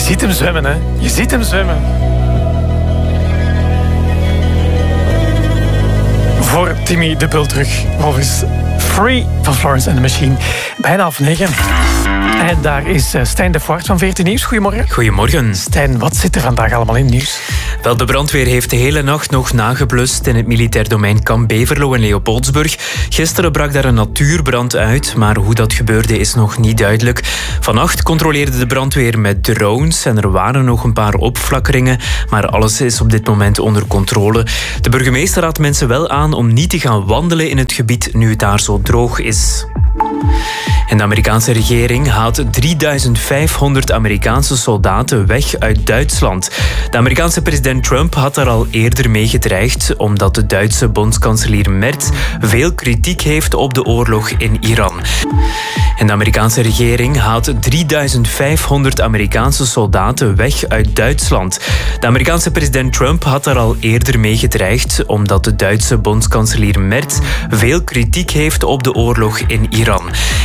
ziet hem zwemmen, hè. Je ziet hem zwemmen. Voor Timmy de Bultrug. Volgens Free van Florence and the Machine. Bijna 9:30. En daar is Stijn de Voort van VRT Nieuws. Goedemorgen. Goedemorgen. Stijn, wat zit er vandaag allemaal in nieuws? Wel, de brandweer heeft de hele nacht nog nageblust in het militair domein Kamp Beverlo in Leopoldsburg. Gisteren brak daar een natuurbrand uit, maar hoe dat gebeurde is nog niet duidelijk. Vannacht controleerde de brandweer met drones en er waren nog een paar opflakkeringen, maar alles is op dit moment onder controle. De burgemeester raadt mensen wel aan om niet te gaan wandelen in het gebied nu het daar zo droog is. En de Amerikaanse regering haalt 3500 Amerikaanse soldaten weg uit Duitsland. De Amerikaanse president Trump had daar al eerder mee gedreigd, omdat de Duitse bondskanselier Merz veel kritiek heeft op de oorlog in Iran. En de Amerikaanse regering haalt 3500 Amerikaanse soldaten weg uit Duitsland. De Amerikaanse president Trump had daar al eerder mee gedreigd, omdat de Duitse bondskanselier Merz veel kritiek heeft op de oorlog in Iran.